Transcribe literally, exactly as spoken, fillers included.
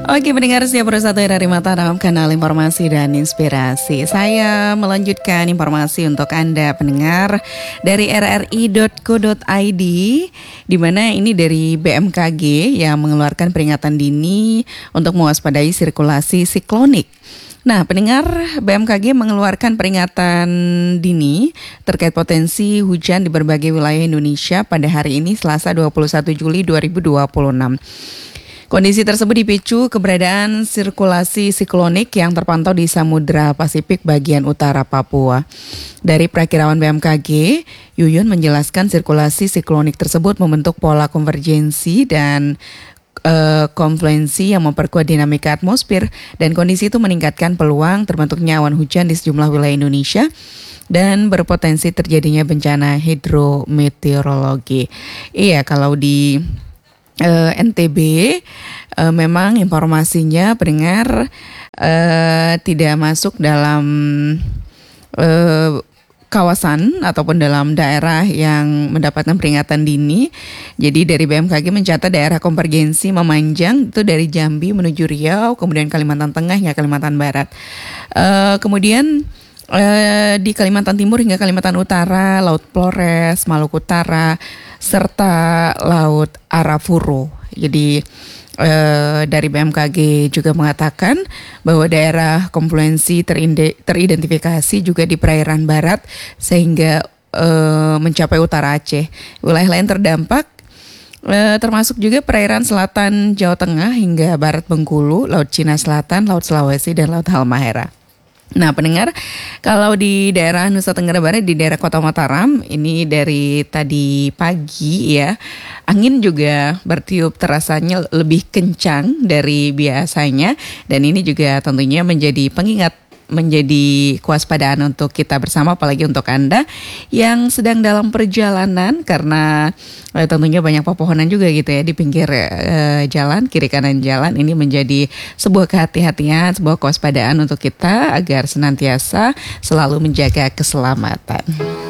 Oke, pendengar setiap satu dari Mataram, kanal informasi dan inspirasi. Saya melanjutkan informasi untuk Anda pendengar dari r r i dot co dot i d, di mana ini dari B M K G yang mengeluarkan peringatan dini untuk mewaspadai sirkulasi siklonik. Nah, pendengar, B M K G mengeluarkan peringatan dini terkait potensi hujan di berbagai wilayah Indonesia pada hari ini Selasa dua puluh satu Juli dua ribu dua puluh enam. Kondisi tersebut dipicu keberadaan sirkulasi siklonik yang terpantau di Samudra Pasifik bagian utara Papua. Dari perakirawan B M K G, Yuyun menjelaskan sirkulasi siklonik tersebut membentuk pola konvergensi dan uh, konfluensi yang memperkuat dinamika atmosfer, dan kondisi itu meningkatkan peluang terbentuknya awan hujan di sejumlah wilayah Indonesia dan berpotensi terjadinya bencana hidrometeorologi. Iya, kalau di Uh, N T B uh, memang informasinya pendengar uh, tidak masuk dalam uh, kawasan ataupun dalam daerah yang mendapatkan peringatan dini. Jadi dari B M K G mencatat daerah konvergensi memanjang itu dari Jambi menuju Riau, kemudian Kalimantan Tengah hingga Kalimantan Barat. Uh, kemudian Uh, di Kalimantan Timur hingga Kalimantan Utara, Laut Flores, Maluku Utara, serta Laut Arafuru. Jadi uh, dari B M K G juga mengatakan bahwa daerah konfluensi terinde- teridentifikasi juga di perairan barat sehingga uh, mencapai utara Aceh. Wilayah lain terdampak Uh, termasuk juga perairan selatan Jawa Tengah hingga barat Bengkulu, Laut Cina Selatan, Laut Sulawesi, dan Laut Halmahera. Nah, pendengar, kalau di daerah Nusa Tenggara Barat, di daerah Kota Mataram, ini dari tadi pagi ya, angin juga bertiup terasanya lebih kencang dari biasanya, dan ini juga tentunya menjadi pengingat, menjadi kewaspadaan untuk kita bersama, apalagi untuk Anda yang sedang dalam perjalanan, karena eh, tentunya banyak pepohonan juga gitu ya di pinggir eh, jalan, kiri kanan jalan. Ini menjadi sebuah kehati-hatian, sebuah kewaspadaan untuk kita agar senantiasa selalu menjaga keselamatan.